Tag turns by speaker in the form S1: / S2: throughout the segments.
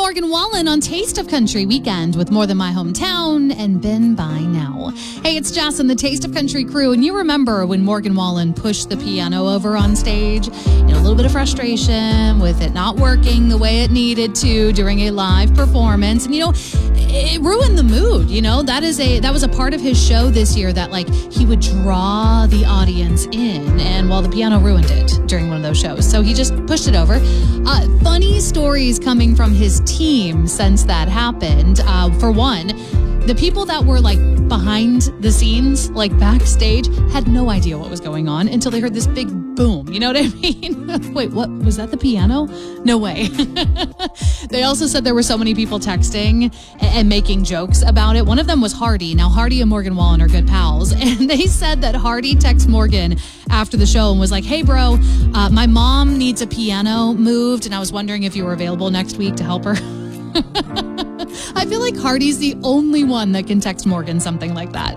S1: Morgan Wallen on Taste of Country Weekend with More Than My Hometown and Been By Now. Hey, it's Jess and the Taste of Country crew, and you remember when Morgan Wallen pushed the piano over on stage? A little bit of frustration with it not working the way it needed to during a live performance. And, it ruined the mood. That was a part of his show this year that, he would draw the audience in, and the piano ruined it during one of those shows. So he just pushed it over. Funny stories coming from his team since that happened. For one, the people that were behind the scenes, backstage, had no idea what was going on until they heard this big boom. You know what I mean? Wait, what? Was that the piano? No way. They also said there were so many people texting and making jokes about it. One of them was Hardy. Now, Hardy and Morgan Wallen are good pals. And they said that Hardy texted Morgan after the show and was like, hey, bro, my mom needs a piano moved, and I was wondering if you were available next week to help her. I feel like Hardy's the only one that can text Morgan something like that.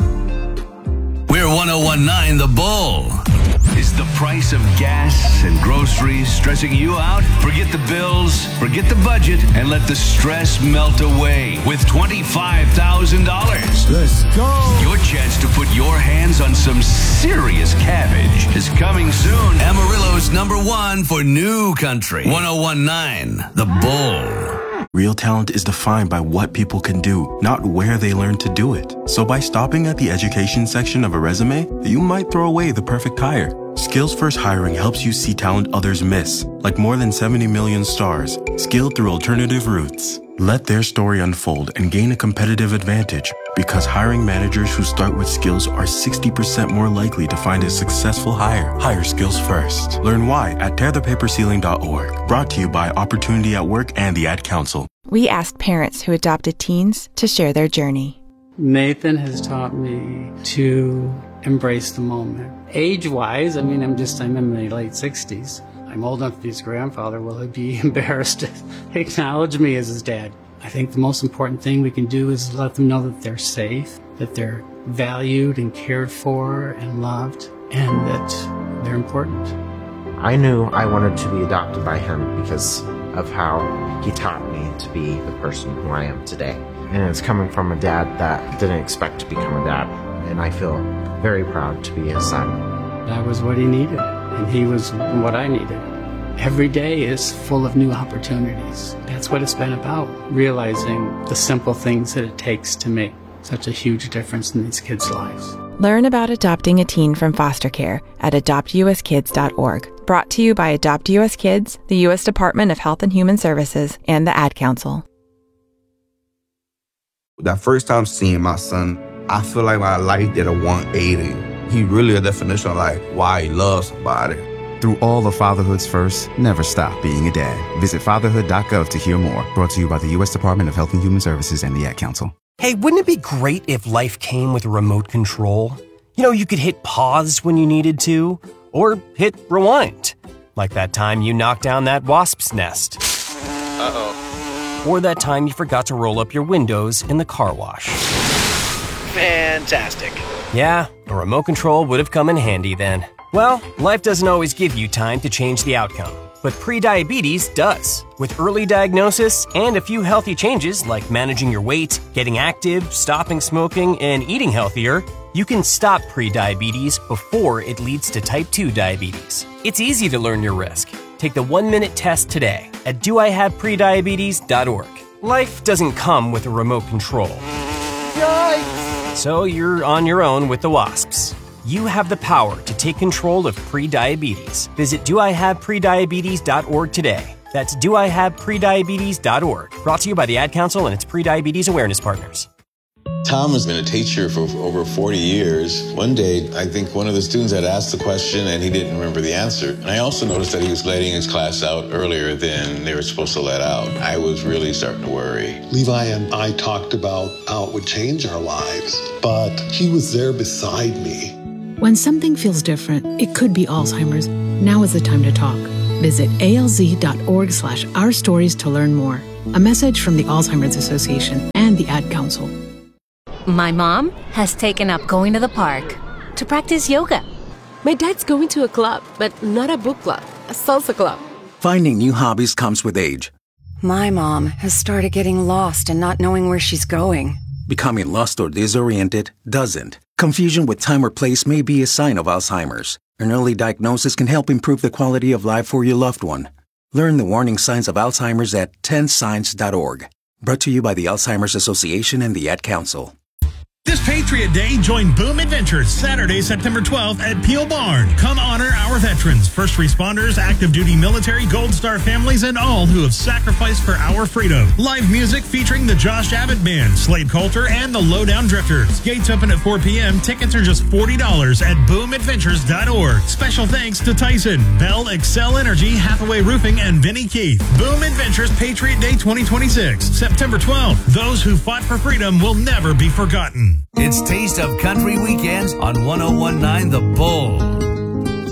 S2: We're 1019 The Bull. Is the price of gas and groceries stressing you out? Forget the bills, forget the budget, and let the stress melt away with $25,000.
S3: Let's go!
S2: Your chance to put your hands on some serious cabbage is coming soon. Amarillo's #1 for new country. 1019 The Bull.
S4: Real talent is defined by what people can do, not where they learn to do it. So by stopping at the education section of a resume, you might throw away the perfect hire. Skills First Hiring helps you see talent others miss, like more than 70 million stars, skilled through alternative routes. Let their story unfold and gain a competitive advantage, because hiring managers who start with skills are 60% more likely to find a successful hire. Hire skills first. Learn why at tearthepaperceiling.org. Brought to you by Opportunity at Work and the Ad Council.
S5: We asked parents who adopted teens to share their journey.
S6: Nathan has taught me to embrace the moment. Age-wise, I'm in my late 60s. I'm old enough to be his grandfather. Will he be embarrassed to acknowledge me as his dad? I think the most important thing we can do is let them know that they're safe, that they're valued and cared for and loved, and that they're important.
S7: I knew I wanted to be adopted by him because of how he taught me to be the person who I am today. And it's coming from a dad that didn't expect to become a dad, and I feel very proud to be his son.
S6: That was what he needed, and he was what I needed. Every day is full of new opportunities. That's what it's been about, realizing the simple things that it takes to make such a huge difference in these kids' lives.
S5: Learn about adopting a teen from foster care at adoptuskids.org. Brought to you by Adopt U.S. Kids, the U.S. Department of Health and Human Services, and the Ad Council.
S3: That first time seeing my son, I feel like my life did a 180. He really a definition of why he loves somebody.
S8: Through all of fatherhood's first, never stop being a dad. Visit fatherhood.gov to hear more. Brought to you by the U.S. Department of Health and Human Services and the Ad Council.
S9: Hey, wouldn't it be great if life came with a remote control? You could hit pause when you needed to, or hit rewind. Like that time you knocked down that wasp's nest. Uh-oh. Or that time you forgot to roll up your windows in the car wash.
S10: Fantastic.
S9: Yeah, a remote control would have come in handy then. Well, life doesn't always give you time to change the outcome, but prediabetes does. With early diagnosis and a few healthy changes like managing your weight, getting active, stopping smoking, and eating healthier, you can stop prediabetes before it leads to type 2 diabetes. It's easy to learn your risk. Take the 1-minute test today at doihaveprediabetes.org. Life doesn't come with a remote control. Yikes! So you're on your own with the wasps. You have the power to take control of prediabetes. Visit doihaveprediabetes.org today. That's doihaveprediabetes.org. Brought to you by the Ad Council and its prediabetes awareness partners.
S11: Tom has been a teacher for over 40 years. One day, I think one of the students had asked the question and he didn't remember the answer. And I also noticed that he was letting his class out earlier than they were supposed to let out. I was really starting to worry.
S12: Levi and I talked about how it would change our lives, but he was there beside me.
S13: When something feels different, it could be Alzheimer's. Now is the time to talk. Visit alz.org/ourstories to learn more. A message from the Alzheimer's Association and the Ad Council.
S14: My mom has taken up going to the park to practice yoga.
S15: My dad's going to a club, but not a book club, a salsa club.
S16: Finding new hobbies comes with age.
S10: My mom has started getting lost and not knowing where she's going.
S16: Becoming lost or disoriented doesn't. Confusion with time or place may be a sign of Alzheimer's. An early diagnosis can help improve the quality of life for your loved one. Learn the warning signs of Alzheimer's at 10signs.org. Brought to you by the Alzheimer's Association and the Ad Council.
S17: This Patriot Day, join Boom Adventures Saturday, September 12th at Peel Barn. Come honor our veterans, first responders, active duty military, Gold Star families, and all who have sacrificed for our freedom. Live music featuring the Josh Abbott Band, Slade Coulter, and the Lowdown Drifters. Gates open at 4 p.m. Tickets are just $40 at boomadventures.org. Special thanks to Tyson, Bell, Excel Energy, Hathaway Roofing, and Vinny Keith. Boom Adventures Patriot Day 2026, September 12th. Those who fought for freedom will never be forgotten.
S2: It's Taste of Country Weekends on 101.9 The Bull.